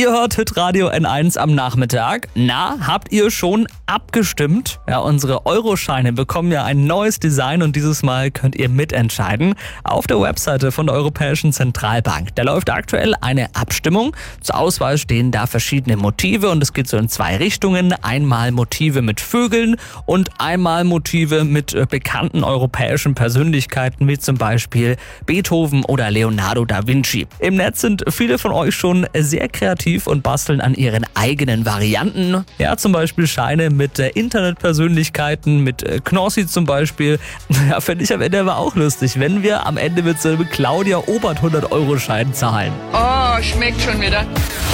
Ihr hört Hitradio N1 am Nachmittag. Na, habt ihr schon abgestimmt? Ja, unsere Euroscheine bekommen ja ein neues Design und dieses Mal könnt ihr mitentscheiden. Auf der Webseite von der Europäischen Zentralbank. Da läuft aktuell eine Abstimmung. Zur Auswahl stehen da verschiedene Motive und es geht so in zwei Richtungen. Einmal Motive mit Vögeln und einmal Motive mit bekannten europäischen Persönlichkeiten, wie zum Beispiel Beethoven oder Leonardo da Vinci. Im Netz sind viele von euch schon sehr kreativ und basteln an ihren eigenen Varianten. Ja, zum Beispiel Scheine mit Internetpersönlichkeiten, mit Knossi zum Beispiel. Ja, finde ich am Ende aber auch lustig, wenn wir am Ende mit so einem Claudia Obert 100-Euro-Schein zahlen. Oh, schmeckt schon wieder.